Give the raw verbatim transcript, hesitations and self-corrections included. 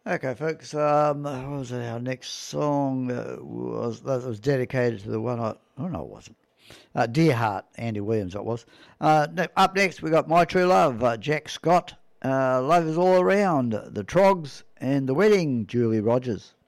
Okay, folks. Um, what was it? Our next song uh, was that was dedicated to the one I. Oh no, it wasn't. Uh, Dear Heart, Andy Williams. That was. Uh, ne- up next, we got My True Love, uh, Jack Scott. Uh, Love is All Around, The Trogs, and The Wedding, Julie Rogers.